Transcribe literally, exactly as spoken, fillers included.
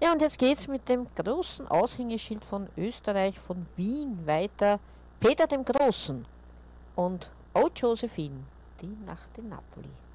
Ja, und jetzt geht's mit dem großen Aushängeschild von Österreich, von Wien weiter. Peter dem Großen und O Josephine, die Nacht in Napoli.